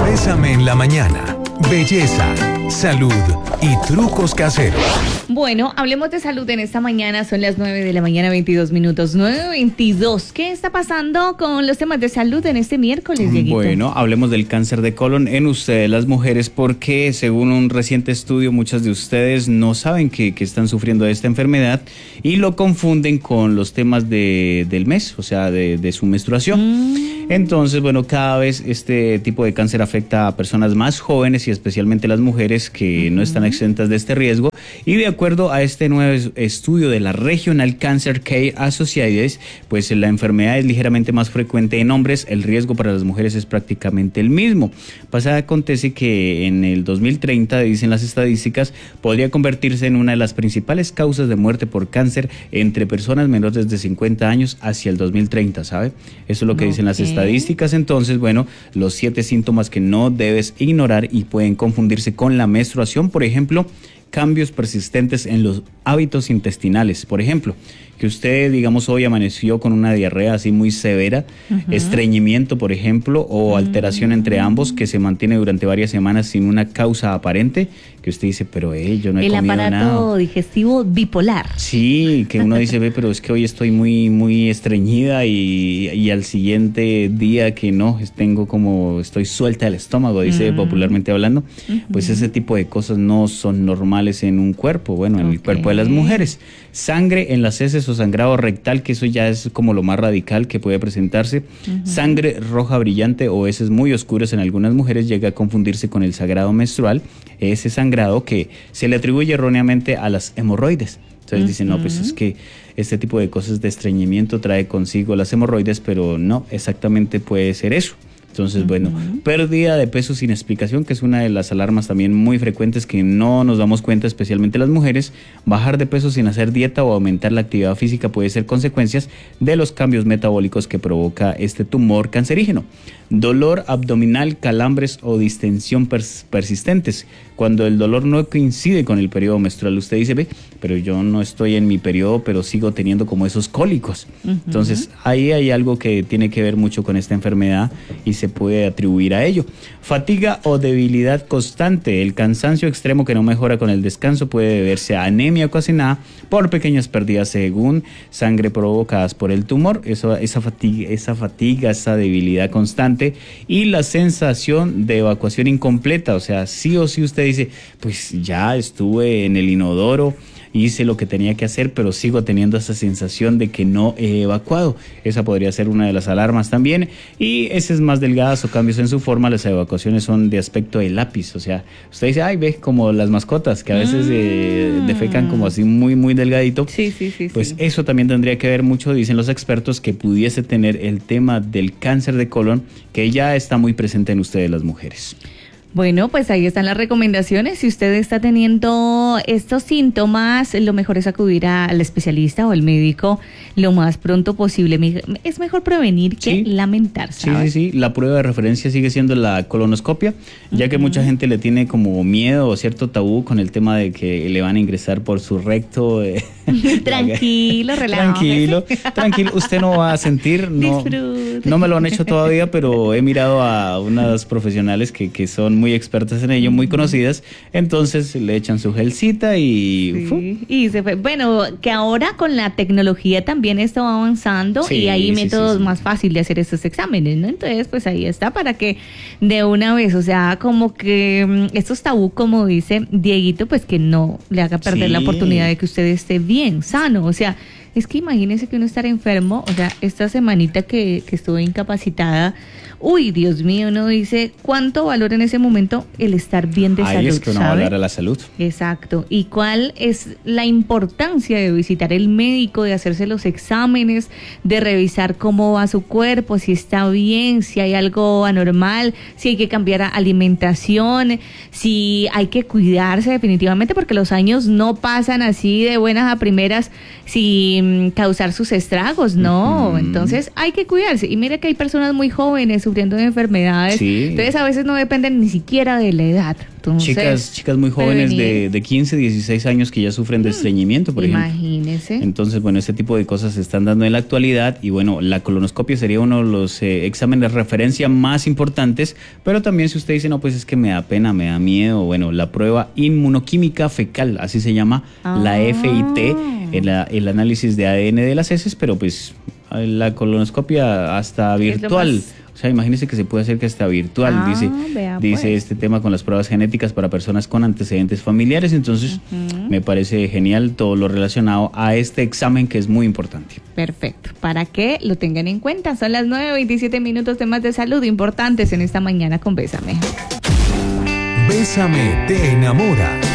Bésame en la mañana. Belleza, salud y trucos caseros. Bueno, hablemos de salud en esta mañana. Son las 9 de la mañana, 22 minutos. 9:22. ¿Qué está pasando con los temas de salud en este miércoles, Dieguito? Bueno, hablemos del cáncer de colon en ustedes, las mujeres, porque según un reciente estudio, muchas de ustedes no saben que están sufriendo de esta enfermedad y lo confunden con los temas del mes, o sea, de su menstruación. Entonces, bueno, cada vez este tipo de cáncer afecta a personas más jóvenes y especialmente las mujeres que no están exentas de este riesgo. Y de acuerdo a este nuevo estudio de la Regional Cancer Care Associates, pues la enfermedad es ligeramente más frecuente en hombres, el riesgo para las mujeres es prácticamente el mismo. Acontece que en el 2030, dicen las estadísticas, podría convertirse en una de las principales causas de muerte por cáncer entre personas menores de 50 años hacia el 2030, ¿sabe? Eso es lo que dicen las estadísticas. Entonces, bueno, los 7 síntomas que no debes ignorar y pueden confundirse con la menstruación, por ejemplo, cambios persistentes en los hábitos intestinales, por ejemplo, que usted, digamos, hoy amaneció con una diarrea así muy severa, estreñimiento, por ejemplo, o alteración entre ambos que se mantiene durante varias semanas sin una causa aparente, que usted dice, pero yo no he comido nada. El aparato digestivo bipolar. Sí, que uno dice, pero es que hoy estoy muy estreñida y al siguiente día que no, estoy suelta del estómago, dice popularmente hablando, pues ese tipo de cosas no son normales en un cuerpo, bueno, en el cuerpo de las mujeres. Sangre en las heces o sangrado rectal, que eso ya es como lo más radical que puede presentarse. Sangre roja brillante o heces muy oscuras en algunas mujeres llega a confundirse con el sangrado menstrual, ese sangrado que se le atribuye erróneamente a las hemorroides. Entonces dicen, no, pues es que este tipo de cosas de estreñimiento trae consigo las hemorroides, pero no exactamente puede ser eso. Entonces, bueno, pérdida de peso sin explicación, que es una de las alarmas también muy frecuentes que no nos damos cuenta, especialmente las mujeres. Bajar de peso sin hacer dieta o aumentar la actividad física puede ser consecuencias de los cambios metabólicos que provoca este tumor cancerígeno. Dolor abdominal, calambres o distensión persistentes. Cuando el dolor no coincide con el periodo menstrual, usted dice, pero yo no estoy en mi periodo, pero sigo teniendo como esos cólicos. Entonces, ahí hay algo que tiene que ver mucho con esta enfermedad y se puede atribuir a ello. Fatiga o debilidad constante. El cansancio extremo que no mejora con el descanso puede deberse a anemia ocasionada por pequeñas pérdidas según sangre provocadas por el tumor. Esa fatiga, esa debilidad constante y la sensación de evacuación incompleta. O sea, sí o sí usted dice, pues ya estuve en el inodoro, hice lo que tenía que hacer, pero sigo teniendo esa sensación de que no he evacuado. Esa podría ser una de las alarmas también. Y heces más delgadas o cambios en su forma, las evacuaciones son de aspecto de lápiz. O sea, usted dice, ve como las mascotas que a veces defecan como así muy delgadito. Sí. Pues eso también tendría que ver mucho, dicen los expertos, que pudiese tener el tema del cáncer de colon, que ya está muy presente en ustedes las mujeres. Bueno, pues ahí están las recomendaciones. Si usted está teniendo estos síntomas, lo mejor es acudir al especialista o al médico lo más pronto posible. Es mejor prevenir que lamentar, ¿sabes? Sí. La prueba de referencia sigue siendo la colonoscopia, ya que mucha gente le tiene como miedo o cierto tabú con el tema de que le van a ingresar por su recto. Tranquilo, relájese. Tranquilo. Usted no va a sentir. No me lo han hecho todavía, pero he mirado a unas profesionales que son muy expertas en ello, muy conocidas, entonces le echan su gelcita y se fue. Bueno, que ahora con la tecnología también está avanzando y hay métodos más fáciles de hacer estos exámenes, ¿no? Entonces, pues ahí está para que de una vez, o sea, como que estos tabú, como dice Dieguito, pues que no le haga perder la oportunidad de que usted esté bien, sano, o sea, es que imagínese que uno estar enfermo, o sea, esta semanita que estuve incapacitada, uy, Dios mío, uno dice, ¿cuánto valora en ese momento el estar bien de salud? Ahí es que uno valora la salud. Exacto. ¿Y cuál es la importancia de visitar el médico, de hacerse los exámenes, de revisar cómo va su cuerpo, si está bien, si hay algo anormal, si hay que cambiar alimentación, si hay que cuidarse definitivamente, porque los años no pasan así de buenas a primeras sin causar sus estragos, ¿no? Entonces hay que cuidarse. Y mira que hay personas muy jóvenes sufriendo de enfermedades. Sí. Entonces a veces no dependen ni siquiera de la edad. Entonces, chicas muy jóvenes de 15, 16 años que ya sufren de estreñimiento, por ejemplo. Imagínese. Entonces, bueno, este tipo de cosas se están dando en la actualidad y bueno, la colonoscopia sería uno de los exámenes de referencia más importantes, pero también si usted dice, no, pues es que me da pena, me da miedo, bueno, la prueba inmunoquímica fecal, así se llama, la FIT, el análisis de ADN de las heces, pero pues la colonoscopia hasta virtual. O sea, imagínese que se puede hacer que hasta virtual, dice este tema con las pruebas genéticas para personas con antecedentes familiares. Entonces, me parece genial todo lo relacionado a este examen que es muy importante. Perfecto, para que lo tengan en cuenta. Son las 9:27, temas de salud importantes en esta mañana con Bésame. Bésame te enamora.